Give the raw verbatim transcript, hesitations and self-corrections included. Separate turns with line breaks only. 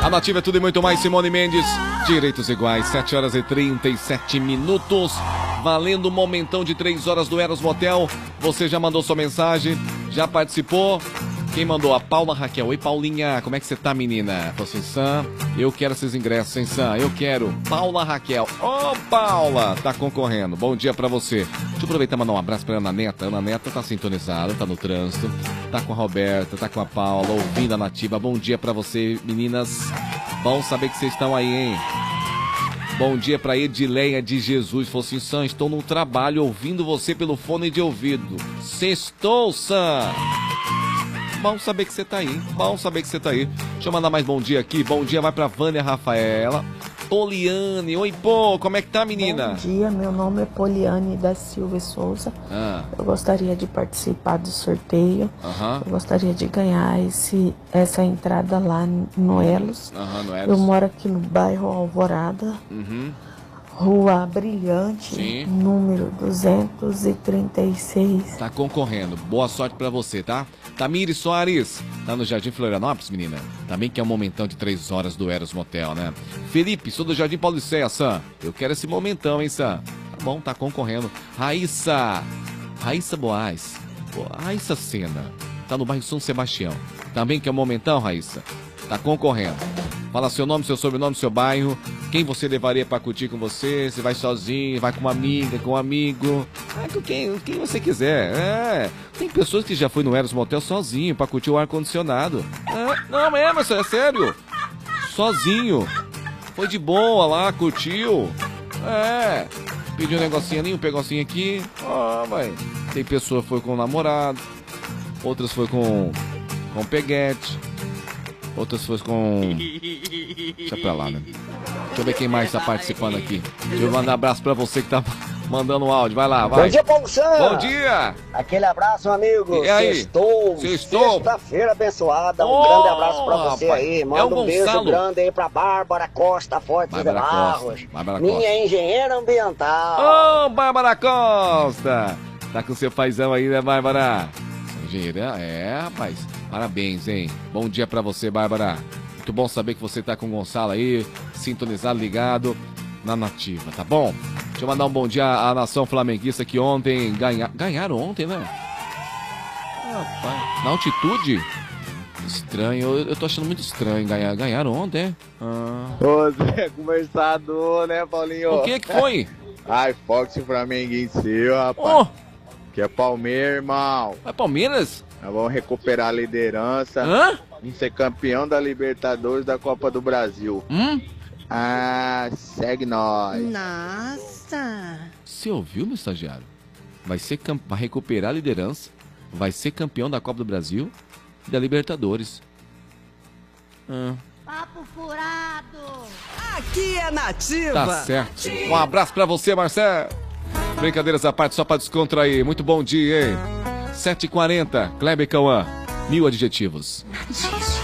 A Nativa é tudo e muito mais. Simone Mendes, direitos iguais. sete horas e trinta e sete minutos. Valendo um momentão de três horas do Eros Motel. Você já mandou sua mensagem? Já participou? Quem mandou? A Paula Raquel. Oi, Paulinha. Como é que você tá, menina? Falou assim, Sam, eu quero esses ingressos, hein, Sam? Eu quero. Paula Raquel. Ô, oh, Paula, tá concorrendo. Bom dia pra você. Deixa eu aproveitar e mandar um abraço pra Ana Neta. Ana Neta tá sintonizada, tá no trânsito. Tá com a Roberta, tá com a Paula, ouvindo a Nativa. Bom dia pra você, meninas. Bom saber que vocês estão aí, hein? Bom dia pra Edileia de Jesus. Falou assim, Sam, estou no trabalho ouvindo você pelo fone de ouvido. Sextou, Sam. Bom saber que você tá aí, bom saber que você tá aí. Deixa eu mandar mais bom dia aqui. Bom dia vai pra Vânia Rafaela. Poliane, oi, pô, como é que tá, menina?
Bom dia, meu nome é Poliane da Silva Souza. Ah. Eu gostaria de participar do sorteio. Uh-huh. Eu gostaria de ganhar esse, essa entrada lá no Elos. Uh-huh, no Elos. Eu moro aqui no bairro Alvorada. Uhum. Rua Brilhante, sim, número duzentos e trinta e seis.
Tá concorrendo. Boa sorte pra você, tá? Tamires Soares, tá no Jardim Florianópolis, menina. Também que é um momentão de três horas do Eros Motel, né? Felipe, sou do Jardim Paulicéia, Sam. Eu quero esse momentão, hein, Sam? Tá bom, tá concorrendo. Raíssa, Raíssa Boaz. Pô, Raíssa Sena, tá no bairro São Sebastião. Também que é um momentão, Raíssa. Tá concorrendo. Fala seu nome, seu sobrenome, seu bairro. Quem você levaria pra curtir com você? Você vai sozinho, vai com uma amiga, com um amigo. Vai com quem, quem você quiser. É. Tem pessoas que já foi no Eros Motel sozinho pra curtir o ar-condicionado. É. Não, é, mas é sério. Sozinho. Foi de boa lá, curtiu. É. Pediu um negocinho ali, um pegocinho aqui. Ó, oh, vai. Tem pessoa que foi com o namorado. Outras foi com, com peguete. Outras foi com... Deixa pra lá, né? Deixa eu ver quem mais tá participando aqui. Deixa eu mandar um abraço pra você que tá mandando um áudio. Vai lá, vai.
Bom dia, Paulo Sam.
Bom dia.
Aquele abraço, amigo.
E aí?
Sextou.
Sextou.
Sexta-feira abençoada. Um
oh,
grande abraço pra você
rapaz.
aí. Manda
é
um beijo
Gonçalo.
grande aí pra Bárbara Costa Fortes de Barros. Minha Costa. Engenheira ambiental.
Ô, oh, Bárbara Costa. Tá com seu paizão aí, né, Bárbara? Engenheira, é, rapaz. Parabéns, hein? Bom dia pra você, Bárbara. Muito bom saber que você tá com o Gonçalo aí, sintonizado, ligado na Nativa, tá bom? Deixa eu mandar um bom dia à nação flamenguista que ontem ganha... ganharam ontem, né? Rapaz, na altitude? Estranho, eu, eu tô achando muito estranho ganhar. Ganharam ontem, é?
Ah. Ô, Zé, conversador, né, Paulinho?
O que que foi?
Ai, Fox Flamenguista seu, rapaz. Oh. Que é Palmeiras, irmão.
É Palmeiras?
Nós vamos recuperar a liderança.
Hã?
Vamos ser campeão da Libertadores da Copa do Brasil.
Hum?
Ah, segue nós.
Nossa.
Você ouviu, meu estagiário? Vai, ser camp... vai recuperar a liderança. Vai ser campeão da Copa do Brasil e da Libertadores.
Ah. Papo furado.
Aqui é Nativa.
Tá certo. Um abraço pra você, Marcelo. Brincadeiras à parte, só pra descontrair. Muito bom dia, hein? sete e quarenta, Kleber Cauã. Mil adjetivos.